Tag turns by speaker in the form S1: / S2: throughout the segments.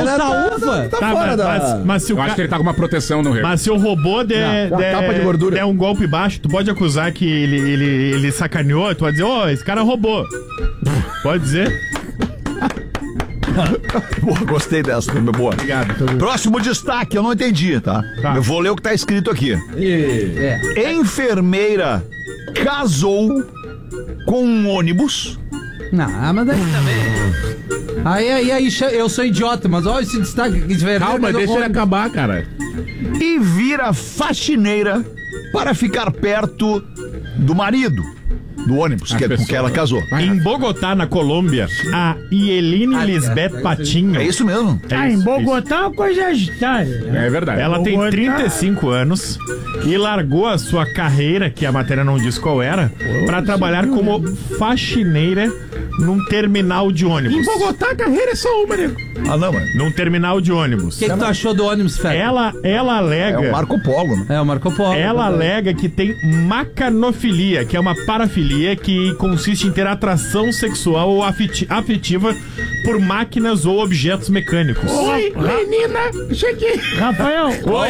S1: saúfa.
S2: Tá fora da...
S3: Mas se o
S4: Eu acho que ele tá com uma proteção no rego.
S3: Mas se o robô
S2: capa de gordura.
S3: der um golpe baixo, tu pode acusar que ele sacaneou, tu pode dizer, esse cara roubou. Pode dizer.
S5: Boa, gostei dessa, foi boa.
S3: Obrigado.
S5: Próximo destaque, eu não entendi, tá? Eu vou ler o que tá escrito aqui. Enfermeira casou com um ônibus.
S1: Não, mas daí também. Aí, eu sou idiota, mas olha esse destaque aqui de verdade.
S4: Calma, deixa ele acabar, cara.
S5: E vira faxineira para ficar perto do marido do ônibus, com que ela casou.
S3: Em Bogotá, na Colômbia, a Ieline Lisbeth Patinho.
S5: É isso mesmo.
S6: Em Bogotá é uma coisa agitada.
S4: É verdade.
S3: Ela tem
S6: Bogotá.
S3: 35 anos e largou a sua carreira, que a matéria não diz qual era, para trabalhar como faxineira num terminal de ônibus.
S4: Em Bogotá, a carreira é só uma, nego.
S5: Ah, não, mano.
S3: Num terminal de ônibus.
S1: O que tu achou do ônibus, Fé?
S3: Ela alega...
S5: É o Marco Polo, né?
S1: É o Marco Polo.
S3: Ela alega que tem macanofilia, que é uma parafilia que consiste em ter atração sexual ou afetiva por máquinas ou objetos mecânicos.
S4: Oi, menina, cheguei.
S6: Rafael,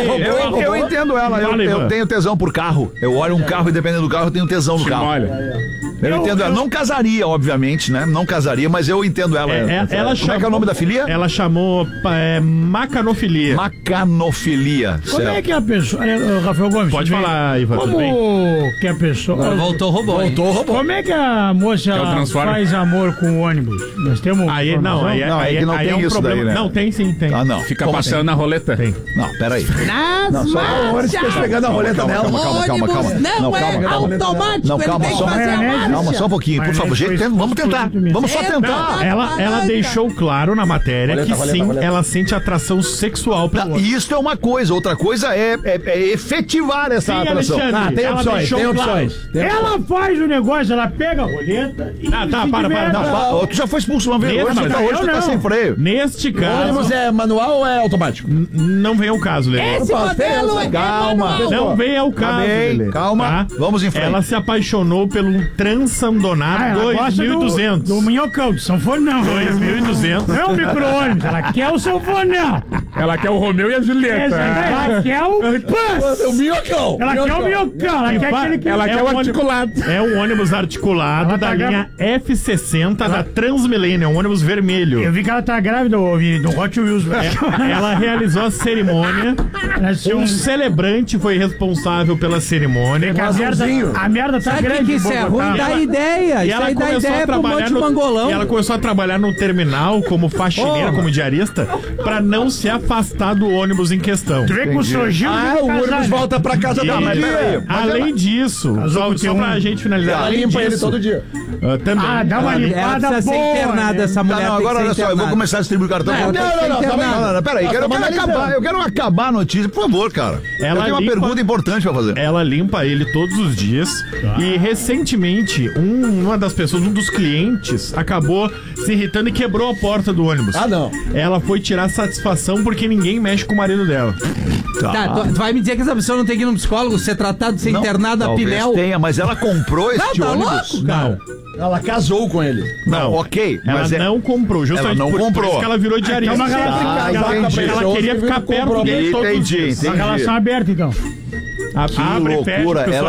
S5: Eu entendo ela.
S3: Fala,
S5: Eu
S3: Ivan.
S5: tenho tesão por carro. Eu olho um carro e dependendo do carro eu tenho tesão no carro.
S4: Olha.
S5: Eu entendo ela. Não casaria, obviamente, né? Não casaria, mas eu entendo ela. Como é que é o nome da filia?
S3: Ela chamou macanofilia.
S5: Macanofilia.
S6: como é que a pessoa... Rafael Gomes.
S3: Pode
S6: tudo bem?
S3: falar, Ivan, tudo bem?
S6: Como que a pessoa...
S1: Agora voltou o robô. hein?
S6: Como é que a moça
S4: o
S6: ela
S4: Transformer.
S6: faz amor com o ônibus? Nós temos...
S3: Aí, não,
S6: informação?
S3: aí,
S5: Não, é que não
S3: aí
S5: tem
S3: é um
S5: isso
S3: problema.
S5: daí, né?
S3: Não, tem sim, tem.
S5: Ah, não.
S4: Fica
S5: Como
S4: passando
S5: assim?
S4: na roleta.
S3: Tem.
S5: Não, peraí.
S1: Nas
S5: Você pegando a roleta dela.
S1: ônibus não é automático.
S5: Não, calma,
S1: ele tem
S5: só-
S1: que fazer a
S6: Maionese.
S1: marcha.
S5: Calma, só um pouquinho, por favor. Gente, vamos tentar. Vamos só tentar.
S3: Ela deixou claro na matéria que sim,
S2: roleta.
S3: ela sente atração sexual pelo outro.
S5: Isso é uma coisa. Outra coisa é efetivar essa
S3: Sim,
S5: atração.
S3: Alexandre,
S2: Tem
S3: ela
S2: opções,
S3: deixou
S2: tem
S3: claro.
S2: opções.
S6: Ela faz o negócio, ela pega a roleta e...
S3: Ah, tá,
S6: se
S3: para.
S6: diverte.
S5: Não, tu já foi expulso uma vez.
S3: Nesse
S5: Hoje,
S3: caso,
S5: hoje tu tá
S6: não.
S5: sem freio.
S3: Neste
S2: O
S3: caso,
S2: ônibus é manual ou é automático?
S3: não vem ao caso, Lelê.
S1: Esse modelo é
S5: Calma.
S1: manual.
S3: Não vem ao caso, Lelê.
S5: Calma.
S3: Tá?
S5: Vamos em frente.
S3: Ela se apaixonou pelo Transandonar
S6: Ela gosta
S3: 2200.
S6: do minhocão, do sanfonão.
S3: 2200.
S6: Não é o micro-ônibus, ela quer o sanfonão.
S4: Ela quer o Romeu e a Julieta.
S6: Ela quer o Pus.
S2: O minhocão.
S6: Ela quer o minhocão, ela quer aquele que...
S4: Ela quer o articulado.
S3: É um ônibus articulado
S6: Ela
S3: da
S6: tá
S3: linha F60 da Transmillennium, um ônibus vermelho.
S6: Eu vi que ela tá grávida, do Hot Wheels.
S3: Ela realizou a cerimônia. Um celebrante foi responsável pela cerimônia.
S6: A merda tá
S1: Sabe o
S6: grande.
S1: que isso é
S6: em Bogotá.
S1: ruim? Dá ideia.
S3: E
S1: Isso
S3: ela
S1: aí dá
S3: começou a
S1: ideia pro monte
S3: trabalhar
S1: de mangolão.
S3: E ela começou a trabalhar no terminal como faxineira, como diarista, pra não se afastar do ônibus em questão.
S6: Tu vê com o Sojinho.
S2: O ônibus volta pra casa
S3: E,
S2: da mulher.
S3: além disso, só pra gente finalizar,
S2: Ela
S3: além
S2: limpa ele
S3: disso,
S2: todo dia.
S3: também.
S6: Ah, dá uma
S1: Ela
S6: limpada
S1: precisa ser
S6: boa.
S1: internada,
S6: né?
S1: essa mulher
S5: Tá, não,
S1: tem
S5: agora
S1: que
S5: olha
S1: ser
S5: só, eu vou
S1: internada.
S5: começar a distribuir cartão.
S1: Não,
S5: Não, peraí, eu quero acabar a notícia, por favor, cara. Eu tenho uma pergunta importante pra fazer.
S3: Ela limpa ele todos os dias e recentemente uma das pessoas, um dos clientes, acabou se irritando e quebrou a porta do ônibus.
S2: Ah, não.
S3: Ela foi tirar satisfação porque ninguém mexe com o marido dela.
S1: Tá, tu vai me dizer que essa pessoa não tem que ir no psicólogo, ser tratado, ser internada a
S5: Talvez
S1: Pinel?
S5: tenha, mas ela comprou este
S1: tá
S5: ônibus.
S1: louco, cara.
S2: Ela casou com ele.
S5: Não, ok,
S3: Ela
S5: mas
S3: não comprou, justamente
S5: Ela não
S3: por
S5: comprou.
S3: isso que ela virou diarista.
S6: Então,
S5: entendi.
S3: Ela queria ficar perto dele todos os dias.
S6: Uma relação aberta, então.
S5: Que
S3: Abre e fecha,
S5: loucura.
S3: pessoal,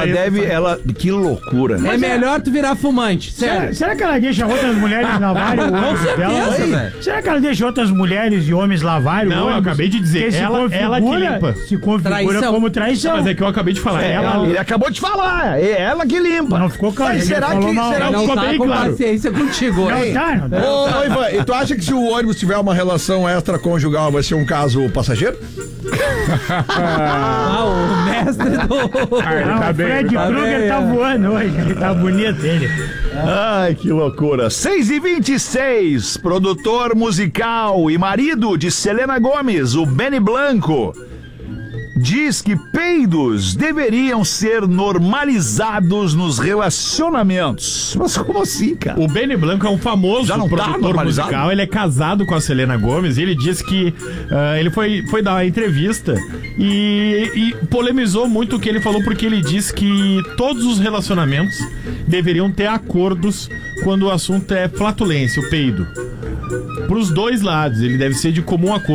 S5: Que loucura.
S1: É melhor tu virar fumante, sério.
S6: Será que ela deixa outras mulheres lavarem o ônibus
S1: certeza,
S6: dela?
S1: velho.
S6: Será que ela deixa outras mulheres e homens lavarem o
S3: Não, eu
S6: ônibus?
S3: acabei de dizer,
S6: Porque se
S3: ela que limpa.
S6: Se configura
S1: Traição.
S6: como traição.
S3: Mas é que eu acabei de falar.
S5: Ele acabou de falar. É ela que limpa.
S6: Não ficou claro.
S5: Mas
S6: ele
S5: será
S6: falou
S5: que-
S6: mal.
S5: será
S1: Não
S3: ficou
S1: tá
S3: bem
S1: com
S3: claro.
S1: paciência contigo hoje.
S6: Não tá, não tá.
S2: Ô, Ivan, e tu acha que se o ônibus tiver uma relação extraconjugal vai ser um caso passageiro?
S1: O mestre do...
S6: Não,
S4: tá
S6: o
S4: bem,
S6: Fred
S1: tá
S6: Krueger
S1: bem,
S6: tá
S1: é.
S6: voando hoje. Ele tá bonito, ele.
S5: Ai, que loucura. 6h26, produtor musical e marido de Selena Gomez, o Benny Blanco, diz que peidos deveriam ser normalizados nos relacionamentos. Mas como assim, cara?
S3: O Benny Blanco é um famoso
S5: Já não tá
S3: produtor
S5: normalizado?
S3: musical, ele é casado com a Selena Gomez e ele disse que ele foi dar uma entrevista e polemizou muito o que ele falou, porque ele disse que todos os relacionamentos deveriam ter acordos quando o assunto é flatulência, o peido. Pros dois lados, ele deve ser de comum acordo.